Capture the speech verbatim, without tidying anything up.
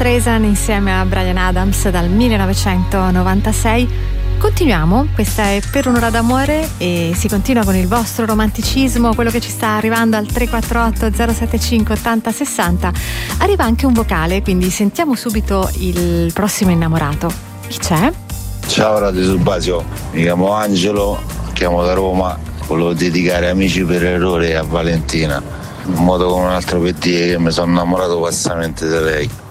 Streisand insieme a Bryan Adams dal millenovecentonovantasei. Continuiamo, questa è Per un'ora d'amore e si continua con il vostro romanticismo, quello che ci sta arrivando al tre quattro otto zero sette cinque ottanta sessanta. Arriva anche un vocale, quindi sentiamo subito il prossimo innamorato. Chi c'è? Ciao Radio Subasio, mi chiamo Angelo, chiamo da Roma, volevo dedicare Amici per errore a Valentina, in modo come un altro per dire che mi sono innamorato passamente di lei.